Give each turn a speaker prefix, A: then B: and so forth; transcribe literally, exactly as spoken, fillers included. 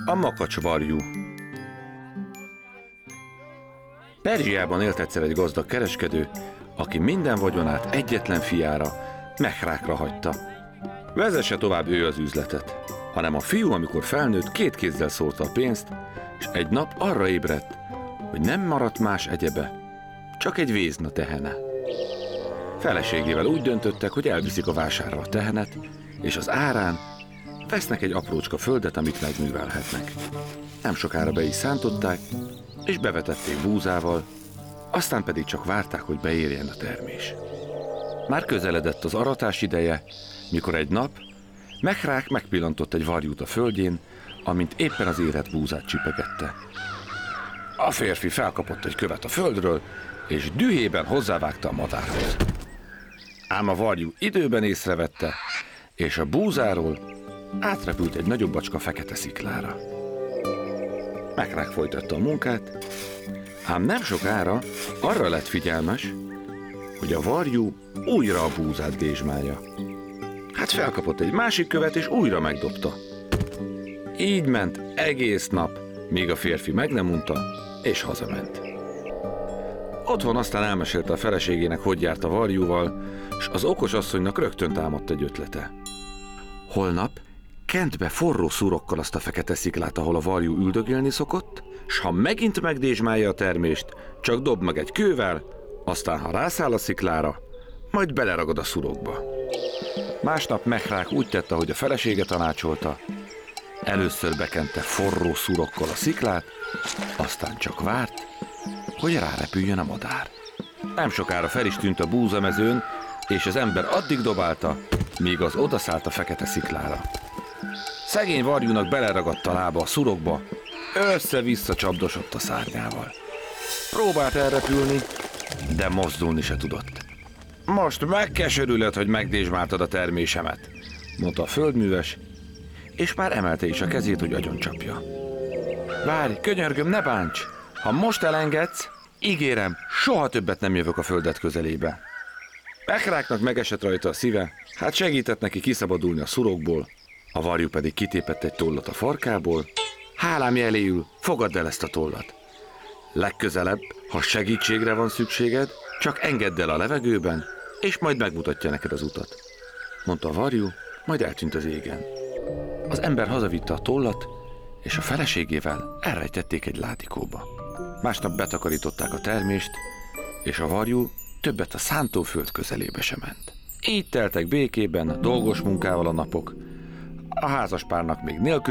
A: A makacsvarjú. Perzsiában élt egyszer egy gazdag kereskedő, aki minden vagyonát egyetlen fiára, Mehrákra hagyta. Vezesse tovább ő az üzletet, hanem a fiú, amikor felnőtt, két kézzel szórta a pénzt, és egy nap arra ébredt, hogy nem maradt más egyebe, csak egy vézna tehene. Feleségével úgy döntöttek, hogy elviszik a vásárra a tehenet, és az árán vesznek egy aprócska földet, amit megművelhetnek. Nem sokára be is szántották, és bevetették búzával, aztán pedig csak várták, hogy beérjen a termés. Már közeledett az aratás ideje, mikor egy nap Mehrák megpillantott egy varjút a földjén, amint éppen az érett búzát csipegette. A férfi felkapott egy követ a földről, és dühében hozzávágta a madárhoz. Ám a varjú időben észrevette, és a búzáról átrepült egy nagyobb bacska fekete sziklára. Mehrák folytatta a munkát, ám nem sokára arra lett figyelmes, hogy a varjú újra a búzát dézsmálja. Hát felkapott egy másik követ, és újra megdobta. Így ment egész nap, míg a férfi meg nem unta, és hazament. Otthon aztán elmesélte a feleségének, hogy járt a varjúval, és az okos asszonynak rögtön támadt egy ötlete. Holnap kent be forró szurokkal azt a fekete sziklát, ahol a varjú üldögélni szokott, s ha megint megdézsmálja a termést, csak dob meg egy kővel, aztán ha rászáll a sziklára, majd beleragad a szurokba. Másnap Mehrák úgy tette, ahogy a felesége tanácsolta. Először bekente forró szurokkal a sziklát, aztán csak várt, hogy rárepüljön a madár. Nem sokára fel is tűnt a búzamezőn, és az ember addig dobálta, míg az odaszállt a fekete sziklára. Szegény varjúnak beleragadt a lába a szurokba, össze-vissza csapdosott a szárnyával. Próbált elrepülni, de mozdulni se tudott. Most megkeserülöd, hogy megdézsmáltad a termésemet, mondta a földműves, és már emelte is a kezét, hogy agyoncsapja. Várj, könyörgöm, ne bánts! Ha most elengedsz, ígérem, soha többet nem jövök a földet közelébe. Mehráknak megesett rajta a szíve, hát segített neki kiszabadulni a szurokból, a varjú pedig kitépett egy tollat a farkából. Hálám jeléül fogadd el ezt a tollat. Legközelebb, ha segítségre van szükséged, csak engedd el a levegőben, és majd megmutatja neked az utat, mondta a varjú, majd eltűnt az égen. Az ember hazavitte a tollat, és a feleségével elrejtették egy ládikóba. Másnap betakarították a termést, és a varjú többet a szántóföld közelébe sem ment. Így teltek békében, dolgos munkával a napok. A házaspárnak még nélkül